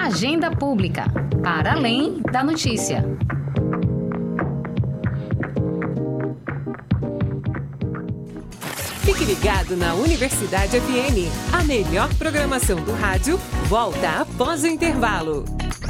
Agenda Pública, para além da notícia. Fique ligado na Universidade FM. A melhor programação do rádio volta após o intervalo.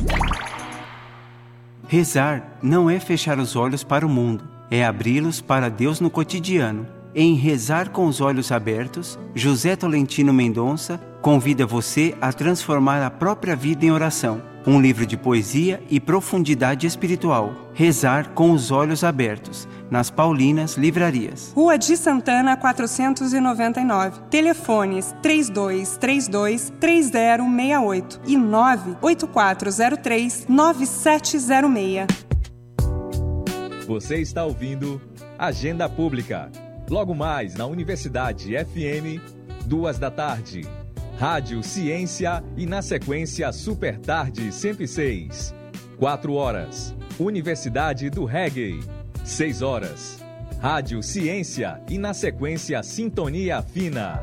Rezar não é fechar os olhos para o mundo, é abri-los para Deus no cotidiano. Em Rezar com os Olhos Abertos, José Tolentino Mendonça convida você a transformar a própria vida em oração. Um livro de poesia e profundidade espiritual. Rezar com os Olhos Abertos, nas Paulinas Livrarias. Rua de Santana, 499. Telefones 3232-3068 e 98403-9706. Você está ouvindo Agenda Pública. Logo mais na Universidade FM, 14h. Rádio Ciência e na sequência Super Tarde 106. 4h. Universidade do Reggae. 6h. Rádio Ciência e na sequência Sintonia Fina.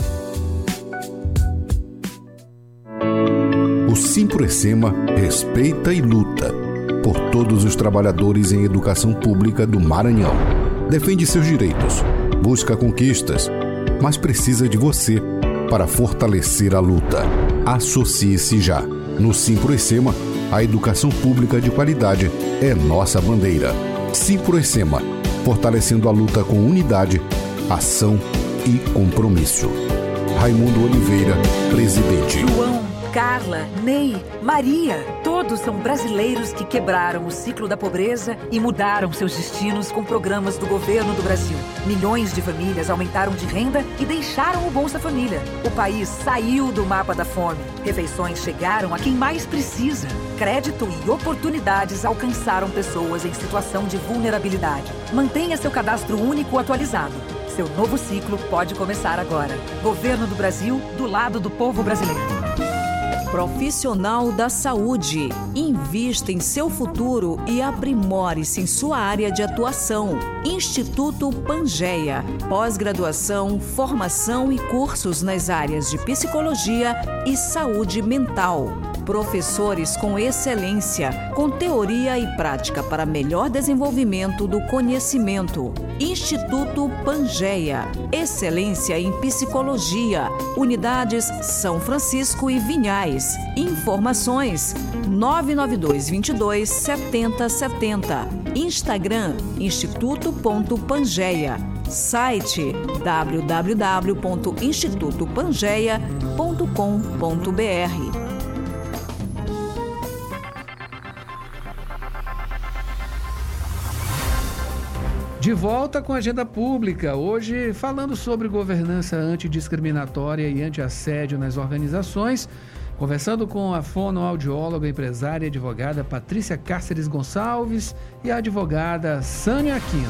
O Simprocema respeita e luta por todos os trabalhadores em educação pública do Maranhão. Defende seus direitos, busca conquistas, mas precisa de você para fortalecer a luta. Associe-se já. No Simprocema, a educação pública de qualidade é nossa bandeira. Simprocema, fortalecendo a luta com unidade, ação e compromisso. Raimundo Oliveira, presidente. João, Carla, Ney, Maria, todos são brasileiros que quebraram o ciclo da pobreza e mudaram seus destinos com programas do governo do Brasil. Milhões de famílias aumentaram de renda e deixaram o Bolsa Família. O país saiu do mapa da fome. Refeições chegaram a quem mais precisa. Crédito e oportunidades alcançaram pessoas em situação de vulnerabilidade. Mantenha seu cadastro único atualizado. Seu novo ciclo pode começar agora. Governo do Brasil, do lado do povo brasileiro. Profissional da saúde. Invista em seu futuro e aprimore-se em sua área de atuação. Instituto Pangeia. Pós-graduação, formação e cursos nas áreas de psicologia e saúde mental. Professores com excelência, com teoria e prática para melhor desenvolvimento do conhecimento. Instituto Pangeia. Excelência em psicologia. Unidades São Francisco e Vinhais. Informações 992227070. Instagram instituto.pangeia. Site www.institutopangeia.com.br. De volta com a Agenda Pública, hoje falando sobre governança antidiscriminatória e antiassédio nas organizações, conversando com a fonoaudióloga, empresária e advogada Patrícia Cáceres Gonçalves e a advogada Sânia Aquino.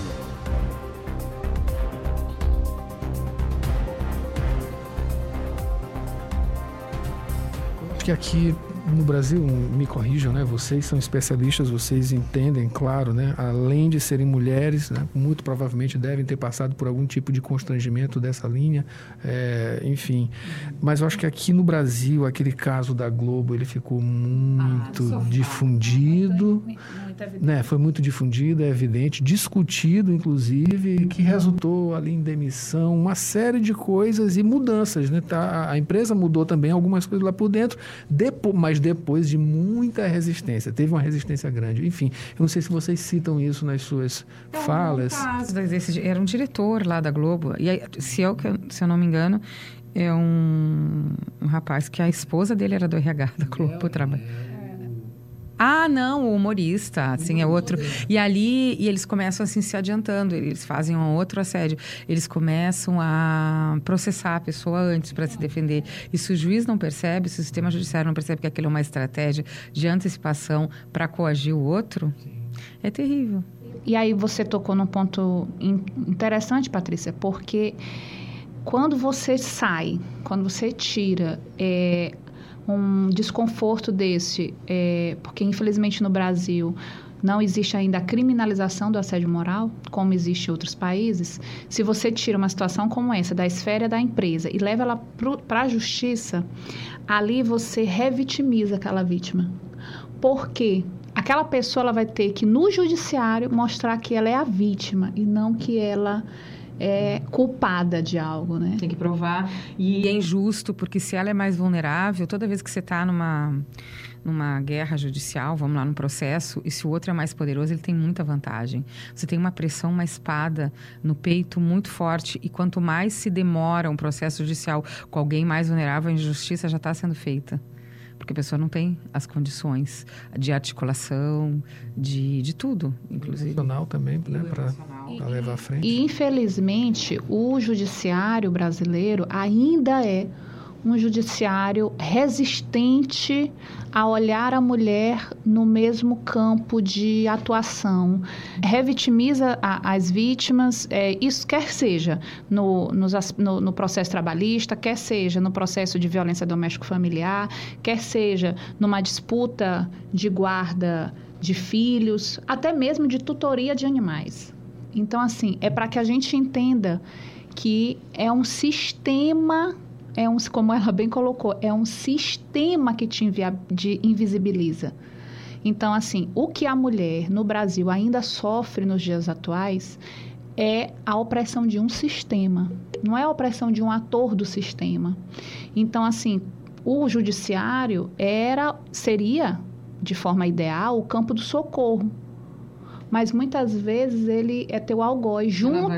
Acho que aqui no Brasil, me corrijam, né? Vocês são especialistas, vocês entendem, claro, né? Além de serem mulheres, né? Muito provavelmente devem ter passado por algum tipo de constrangimento dessa linha, enfim. Mas eu acho que aqui no Brasil, aquele caso da Globo, ele ficou muito difundido, né? Foi muito difundido, é evidente, discutido, inclusive, que resultou ali em demissão, uma série de coisas e mudanças, né? A empresa mudou também algumas coisas lá por dentro, mas depois de muita resistência. Teve uma resistência grande. Enfim, eu não sei se vocês citam isso nas suas falas. Era um diretor lá da Globo. E aí, se eu não me engano, é um rapaz que a esposa dele era do RH da Globo. Ah, não, o humorista, assim, é outro. E ali, eles começam, assim, se adiantando. Eles fazem um outro assédio. Eles começam a processar a pessoa antes para se defender. E se o juiz não percebe, se o sistema judiciário não percebe que aquilo é uma estratégia de antecipação para coagir o outro, é terrível. E aí você tocou num ponto interessante, Patrícia, porque quando você sai, quando você tira um desconforto desse, porque infelizmente no Brasil não existe ainda a criminalização do assédio moral, como existe em outros países. Se você tira uma situação como essa da esfera da empresa e leva ela para a justiça, ali você revitimiza aquela vítima. Por quê? Aquela pessoa ela vai ter que, no judiciário, mostrar que ela é a vítima e não que ela é culpada de algo, né? Tem que provar. E é injusto, porque se ela é mais vulnerável, toda vez que você está numa guerra judicial, vamos lá, num processo, e se o outro é mais poderoso, ele tem muita vantagem. Você tem uma pressão, uma espada no peito muito forte, e quanto mais se demora um processo judicial com alguém mais vulnerável, a injustiça já está sendo feita. Porque a pessoa não tem as condições de articulação, de tudo, inclusive. Emocional também, né, para levar à frente. E, infelizmente, o judiciário brasileiro ainda é um judiciário resistente a olhar a mulher no mesmo campo de atuação. Revitimiza as vítimas, isso quer seja no processo trabalhista, quer seja no processo de violência doméstico-familiar, quer seja numa disputa de guarda de filhos, até mesmo de tutoria de animais. Então, assim, é para que a gente entenda que é um sistema... como ela bem colocou, é um sistema que te invisibiliza. Então, assim, o que a mulher no Brasil ainda sofre nos dias atuais é a opressão de um sistema, não é a opressão de um ator do sistema. Então, assim, o judiciário seria, de forma ideal, o campo do socorro. Mas muitas vezes ele é teu algoz,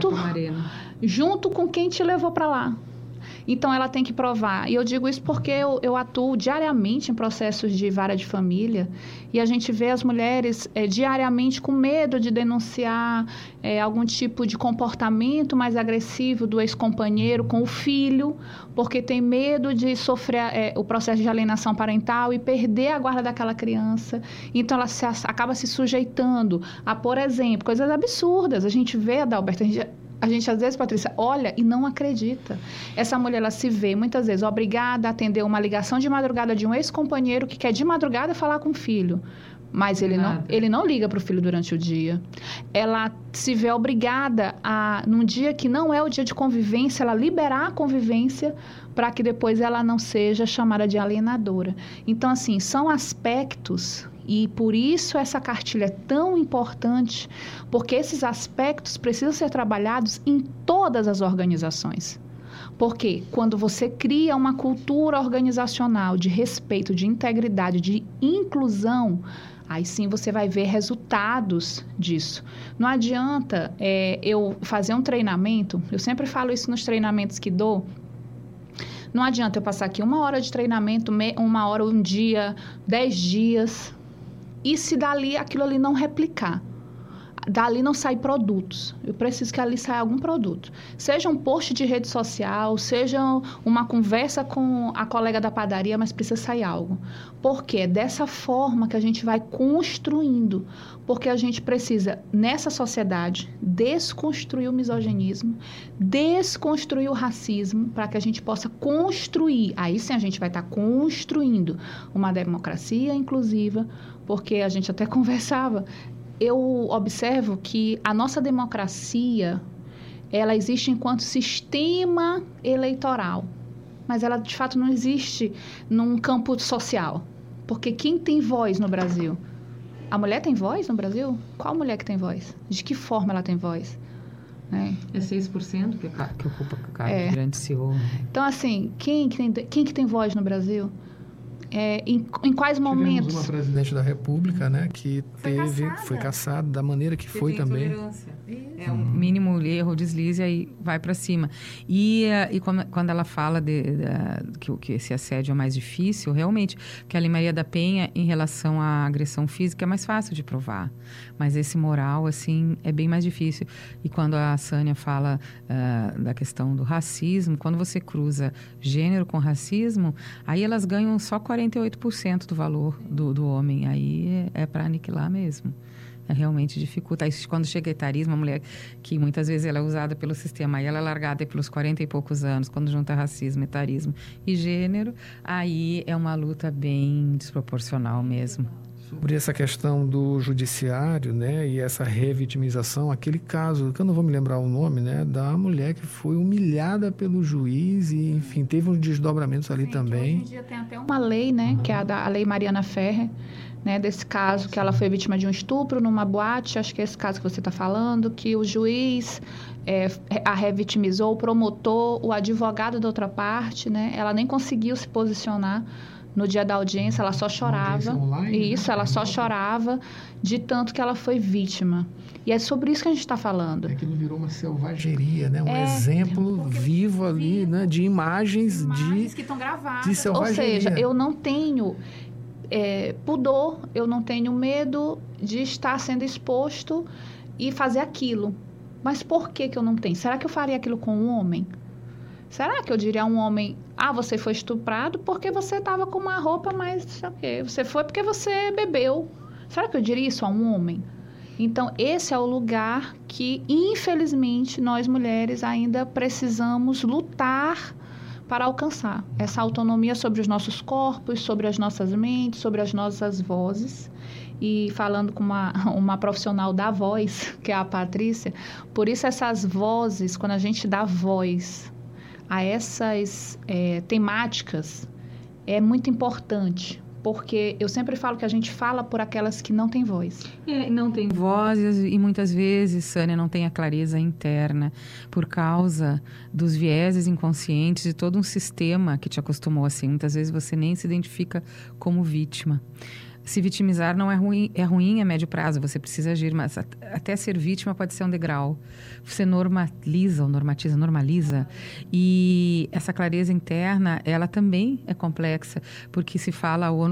junto com quem te levou para lá. Então, ela tem que provar. E eu digo isso porque eu atuo diariamente em processos de vara de família e a gente vê as mulheres diariamente com medo de denunciar algum tipo de comportamento mais agressivo do ex-companheiro com o filho, porque tem medo de sofrer o processo de alienação parental e perder a guarda daquela criança. Então, ela acaba se sujeitando a, por exemplo, coisas absurdas. A gente vê, Adalberto, a gente, às vezes, Patrícia, olha e não acredita. Essa mulher, ela se vê, muitas vezes, obrigada a atender uma ligação de madrugada de um ex-companheiro que quer, de madrugada, falar com o filho. Mas ele não liga para o filho durante o dia. Ela se vê obrigada a, num dia que não é o dia de convivência, ela liberar a convivência para que depois ela não seja chamada de alienadora. Então, assim, são aspectos... E por isso essa cartilha é tão importante, porque esses aspectos precisam ser trabalhados em todas as organizações. Porque quando você cria uma cultura organizacional de respeito, de integridade, de inclusão, aí sim você vai ver resultados disso. Não adianta eu fazer um treinamento, eu sempre falo isso nos treinamentos que dou. Não adianta eu passar aqui 1 hora de treinamento, 1 hora, 1 dia, 10 dias... E se dali aquilo ali não replicar, dali não sair produtos, eu preciso que ali saia algum produto. Seja um post de rede social, seja uma conversa com a colega da padaria, mas precisa sair algo. Porque é dessa forma que a gente vai construindo. Porque a gente precisa, nessa sociedade, desconstruir o misoginismo, desconstruir o racismo, para que a gente possa construir. Aí sim a gente vai estar construindo uma democracia inclusiva, porque a gente até conversava. Eu observo que a nossa democracia, ela existe enquanto sistema eleitoral, mas ela, de fato, não existe num campo social. Porque quem tem voz no Brasil? A mulher tem voz no Brasil? Qual mulher que tem voz? De que forma ela tem voz? É 6% que ocupa o cargo de grande CEO. Então, assim, quem que tem voz no Brasil? Em quais momentos? Tivemos uma presidente da República, né, que foi caçada da maneira que foi também. É um mínimo erro, deslize, aí vai para cima. E quando ela fala que esse assédio é mais difícil, realmente, que a Lei Maria da Penha, em relação à agressão física, é mais fácil de provar. Mas esse moral, assim, é bem mais difícil. E quando a Sânia fala da questão do racismo, quando você cruza gênero com racismo, aí elas ganham só 48% do valor do homem. Aí é para aniquilar mesmo. Realmente dificulta. Aí, quando chega etarismo, a mulher que muitas vezes ela é usada pelo sistema, aí ela é largada pelos 40 e poucos anos, quando junta racismo, etarismo e gênero, aí é uma luta bem desproporcional mesmo. Sobre essa questão do judiciário, né, e essa revitimização, aquele caso, que eu não vou me lembrar o nome, né, da mulher que foi humilhada pelo juiz e, enfim, teve uns desdobramentos ali também. Hoje em dia tem até uma lei, né, que é a Lei Mariana Ferrer, né, desse caso que ela foi vítima de um estupro numa boate, acho que é esse caso que você está falando, que o juiz a revitimizou, o promotor, o advogado da outra parte, né, ela nem conseguiu se posicionar no dia da audiência, ela só chorava. Online, isso, né? ela só chorava de tanto que ela foi vítima. E é sobre isso que a gente está falando. Aquilo virou uma selvageria, né? Um exemplo vivo ali, né? De imagens que estão gravadas. De selvageria. Ou seja, eu não tenho pudor, eu não tenho medo de estar sendo exposto e fazer aquilo. Mas por que eu não tenho? Será que eu faria aquilo com um homem? Será que eu diria a um homem, você foi estuprado porque você estava com uma roupa mais, sei o quê, você foi porque você bebeu. Será que eu diria isso a um homem? Então, esse é o lugar que, infelizmente, nós mulheres ainda precisamos lutar para alcançar. Essa autonomia sobre os nossos corpos, sobre as nossas mentes, sobre as nossas vozes. E falando com uma profissional da voz, que é a Patrícia, por isso essas vozes, quando a gente dá voz a essas temáticas, é muito importante, porque eu sempre falo que a gente fala por aquelas que não têm voz. Não tem vozes e muitas vezes, Sânia, não tem a clareza interna por causa dos vieses inconscientes de todo um sistema que te acostumou assim. Muitas vezes você nem se identifica como vítima. Se vitimizar não é ruim a médio prazo, você precisa agir, mas até ser vítima pode ser um degrau. Você normaliza. E essa clareza interna, ela também é complexa, porque a ONU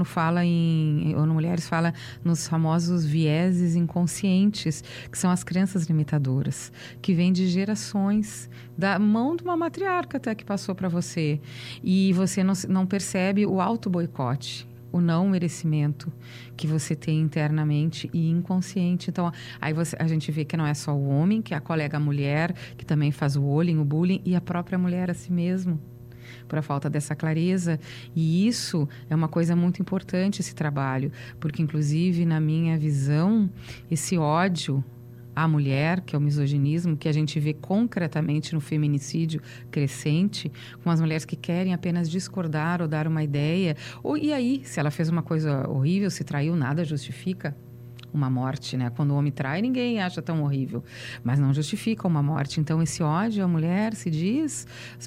Mulheres fala nos famosos vieses inconscientes, que são as crenças limitadoras, que vêm de gerações, da mão de uma matriarca até que passou para você. E você não percebe o auto-boicote, o não merecimento que você tem internamente e inconsciente. Então, aí a gente vê que não é só o homem, que é a colega mulher, que também faz o bullying, e a própria mulher a si mesmo, por a falta dessa clareza. E isso é uma coisa muito importante, esse trabalho, porque, inclusive, na minha visão, esse ódio à mulher, que é o misoginismo, que a gente vê concretamente no feminicídio crescente, com as mulheres que querem apenas discordar ou dar uma ideia. E aí, se ela fez uma coisa horrível, se traiu, nada justifica uma morte, né? Quando o homem trai, ninguém acha tão horrível, mas não justifica uma morte. Então, esse ódio à mulher se diz,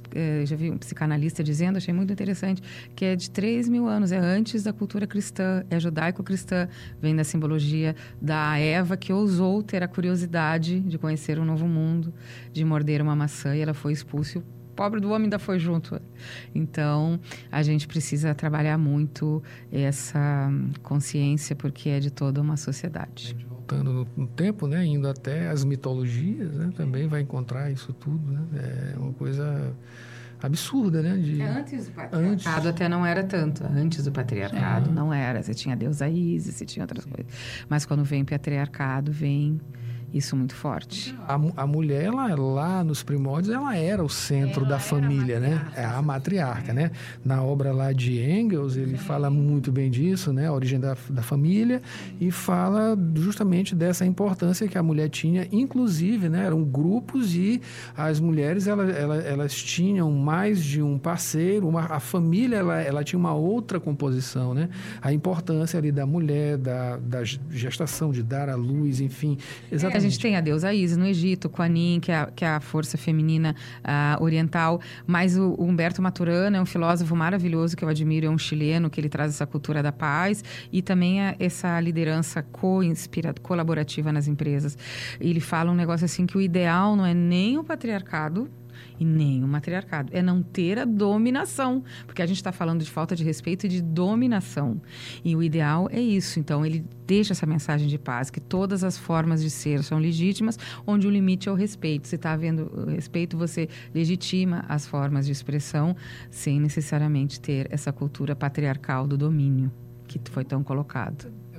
já vi um psicanalista dizendo, achei muito interessante, que é de 3.000 anos, é antes da cultura cristã, é judaico-cristã, vem da simbologia da Eva, que ousou ter a curiosidade de conhecer um novo mundo, de morder uma maçã, e ela foi expulsa. O pobre do homem ainda foi junto. Então, a gente precisa trabalhar muito essa consciência, porque é de toda uma sociedade. Voltando no tempo, né, indo até as mitologias, né, também vai encontrar isso tudo, né? É uma coisa absurda, né? Antes do patriarcado até não era tanto. Antes do patriarcado não era. Você tinha a deusa Ísis, você tinha outras coisas. Mas quando vem o patriarcado, vem isso muito forte. A mulher, ela, lá nos primórdios, ela era o centro da família, né? É a matriarca, né? Na obra lá de Engels, ele fala muito bem disso, né? A origem da família, e fala justamente dessa importância que a mulher tinha, inclusive, né? Eram grupos, e as mulheres, elas tinham mais de um parceiro, a família, ela tinha uma outra composição, né? A importância ali da mulher, da gestação, de dar à luz, enfim, exatamente. A gente tem a deusa Ísis no Egito, Kuan-Yin, que é a força feminina oriental, mas o Humberto Maturana é um filósofo maravilhoso que eu admiro, é um chileno, que ele traz essa cultura da paz e também essa liderança colaborativa nas empresas. Ele fala um negócio assim, que o ideal não é nem o patriarcado e nem o matriarcado, é não ter a dominação, porque a gente está falando de falta de respeito e de dominação, e o ideal é isso. Então ele deixa essa mensagem de paz, que todas as formas de ser são legítimas, onde o limite é o respeito. Se está havendo respeito, você legitima as formas de expressão sem necessariamente ter essa cultura patriarcal do domínio que foi tão colocado.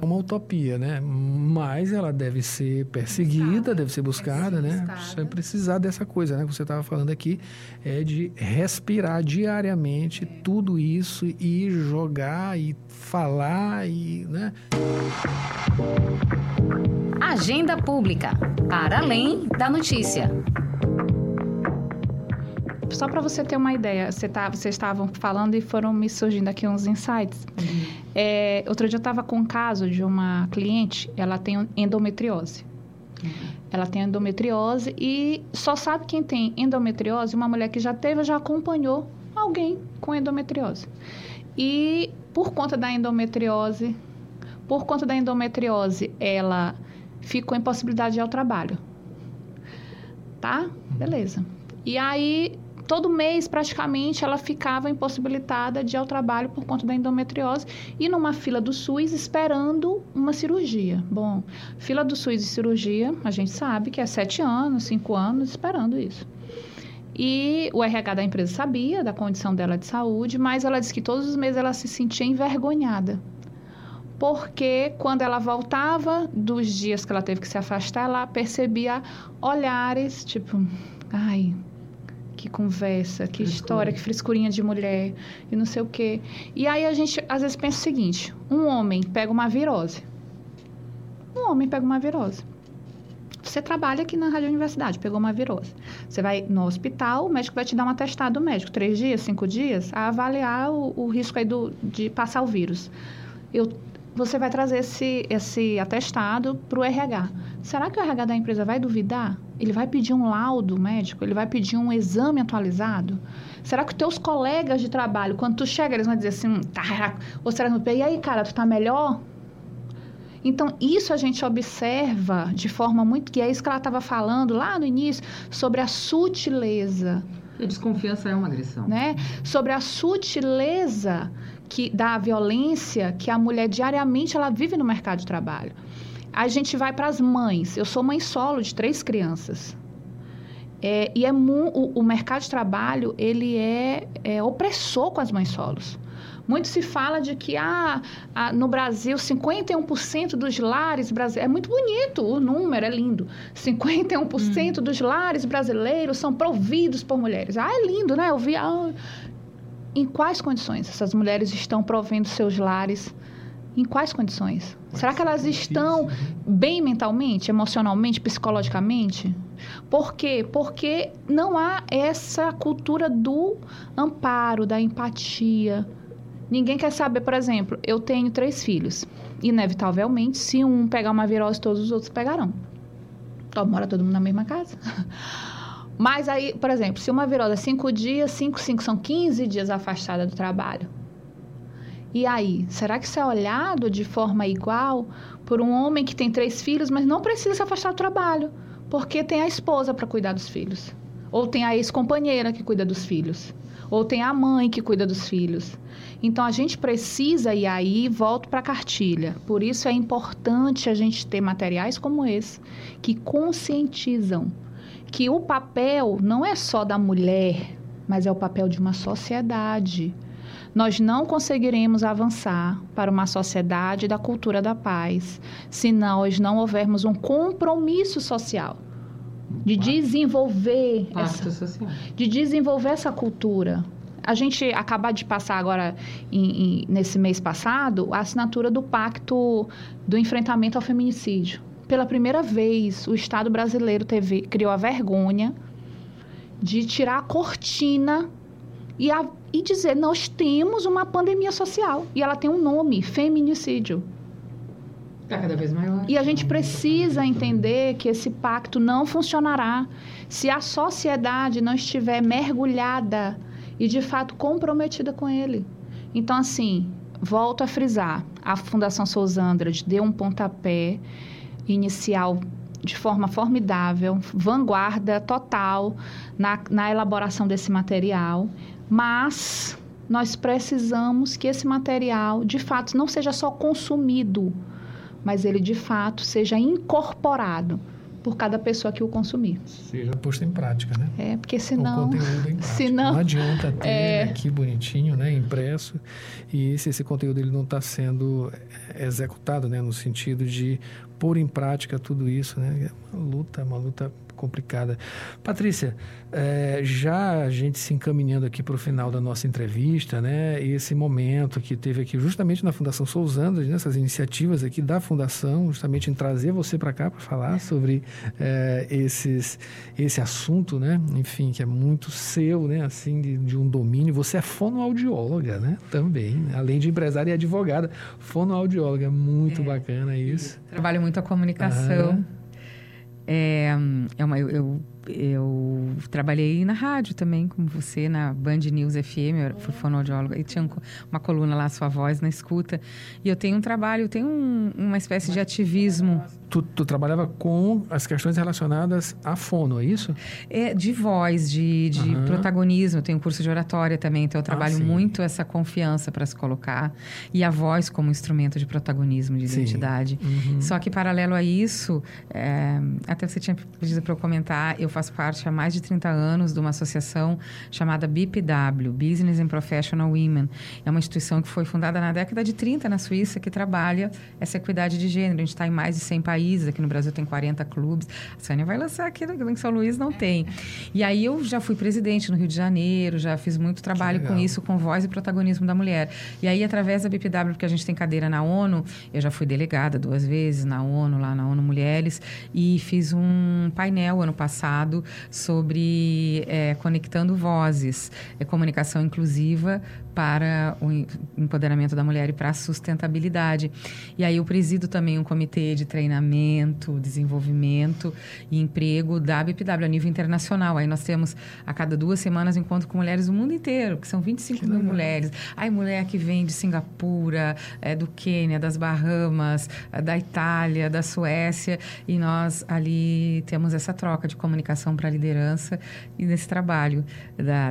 É uma utopia, né? Mas ela deve ser perseguida, deve ser buscada, né? Você precisar dessa coisa, né? Que você estava falando aqui, é de respirar diariamente tudo isso e jogar e falar e, né? Agenda Pública, para além da notícia. Só para você ter uma ideia, vocês estavam falando e foram me surgindo aqui uns insights. Outro dia eu estava com um caso de uma cliente, ela tem endometriose. Ela tem endometriose e só sabe quem tem endometriose, uma mulher que já acompanhou alguém com endometriose. E por conta da endometriose, ela ficou em possibilidade de ir ao trabalho. Tá? Beleza. E aí, todo mês, praticamente, ela ficava impossibilitada de ir ao trabalho por conta da endometriose e numa fila do SUS esperando uma cirurgia. Bom, fila do SUS de cirurgia, a gente sabe que é 7 anos, 5 anos esperando isso. E o RH da empresa sabia da condição dela de saúde, mas ela disse que todos os meses ela se sentia envergonhada. Porque quando ela voltava dos dias que ela teve que se afastar, ela percebia olhares, tipo, ai, que conversa, que história, que frescurinha de mulher, e não sei o quê. E aí a gente, às vezes, pensa o seguinte, um homem pega uma virose. Você trabalha aqui na Rádio Universidade, pegou uma virose. Você vai no hospital, o médico vai te dar um atestado médico, 3 dias, 5 dias, a avaliar o risco aí de passar o vírus. Você vai trazer esse atestado para o RH. Será que o RH da empresa vai duvidar? Ele vai pedir um laudo médico? Ele vai pedir um exame atualizado? Será que os teus colegas de trabalho, quando tu chega, eles vão dizer assim, tá, ou será que e aí, cara, tu tá melhor? Então, isso a gente observa de forma muito... que é isso que ela estava falando lá no início, sobre a sutileza. A desconfiança é uma agressão. Né? Sobre a sutileza da violência que a mulher diariamente ela vive no mercado de trabalho. A gente vai para as mães. Eu sou mãe solo de 3 crianças. O mercado de trabalho ele é opressor com as mães solos. Muito se fala de que no Brasil 51% dos lares brasileiros... É muito bonito, o número é lindo. 51% dos lares brasileiros são providos por mulheres. É lindo, né? Eu vi... Em quais condições essas mulheres estão provendo seus lares? Em quais condições? Será que elas estão bem mentalmente, emocionalmente, psicologicamente? Por quê? Porque não há essa cultura do amparo, da empatia. Ninguém quer saber, por exemplo, eu tenho 3 filhos. Inevitavelmente, se um pegar uma virose, todos os outros pegarão. Então, mora todo mundo na mesma casa. Mas aí, por exemplo, se uma virose é 5 dias, 5 são 15 dias afastada do trabalho. E aí, será que isso é olhado de forma igual por um homem que tem 3 filhos, mas não precisa se afastar do trabalho, porque tem a esposa para cuidar dos filhos? Ou tem a ex-companheira que cuida dos filhos? Ou tem a mãe que cuida dos filhos? Então, a gente precisa, e aí volto para a cartilha. Por isso é importante a gente ter materiais como esse, que conscientizam que o papel não é só da mulher, mas é o papel de uma sociedade. Nós não conseguiremos avançar para uma sociedade da cultura da paz se nós não houvermos um compromisso social de desenvolver essa cultura. A gente acabou de passar agora, nesse mês passado, a assinatura do Pacto do Enfrentamento ao Feminicídio. Pela primeira vez, o Estado brasileiro criou a vergonha de tirar a cortina e dizer, nós temos uma pandemia social. E ela tem um nome, feminicídio. Está cada vez maior. E a gente precisa entender que esse pacto não funcionará se a sociedade não estiver mergulhada e, de fato, comprometida com ele. Então, assim, volto a frisar, a Fundação Souza Andrade deu um pontapé inicial de forma formidável, vanguarda total na elaboração desse material, mas nós precisamos que esse material, de fato, não seja só consumido, mas ele, de fato, seja incorporado por cada pessoa que o consumir. Seja posto em prática, né? Porque senão... O conteúdo em prática. Não adianta ter aqui bonitinho, né, impresso, e se esse conteúdo ele não está sendo executado, né, no sentido de pôr em prática tudo isso, né? É uma luta complicada. Patrícia, já a gente se encaminhando aqui para o final da nossa entrevista, né? Esse momento que teve aqui justamente na Fundação Sousandra, nessas iniciativas aqui da Fundação, justamente em trazer você para cá para falar sobre esse assunto, né? Enfim, que é muito seu, né? Assim, de um domínio. Você é fonoaudióloga, né? Também, né? Além de empresária e advogada, fonoaudióloga, muito bacana isso. Trabalho muito a comunicação. Eu trabalhei na rádio também, como você, na Band News FM, eu fui fonoaudióloga, e tinha uma coluna lá, Sua Voz na Escuta. E eu tenho uma espécie de ativismo. Tu trabalhava com as questões relacionadas à fono, é isso? De voz, de protagonismo. Eu tenho um curso de oratória também, então eu trabalho muito essa confiança para se colocar. E a voz como instrumento de protagonismo, de identidade. Só que, paralelo a isso, até você tinha pedido para eu comentar, eu faço parte há mais de 30 anos de uma associação chamada BPW, Business and Professional Women. É uma instituição que foi fundada na década de 30 na Suíça, que trabalha essa equidade de gênero. A gente está em mais de 100 países, aqui no Brasil tem 40 clubes. A Sânia vai lançar aqui em São Luís, não tem. E aí eu já fui presidente no Rio de Janeiro, já fiz muito trabalho com isso, com voz e protagonismo da mulher. E aí, através da BPW, porque a gente tem cadeira na ONU, eu já fui delegada 2 vezes na ONU, lá na ONU Mulheres, e fiz um painel ano passado sobre conectando vozes, comunicação inclusiva para o empoderamento da mulher e para a sustentabilidade. E aí eu presido também um comitê de treinamento, desenvolvimento e emprego da BPW a nível internacional. Aí nós temos a cada 2 semanas encontro com mulheres do mundo inteiro, que são 25 mil mulheres. Aí mulher que vem de Singapura, do Quênia, das Bahamas, da Itália, da Suécia, e nós ali temos essa troca de comunicação para a liderança e nesse trabalho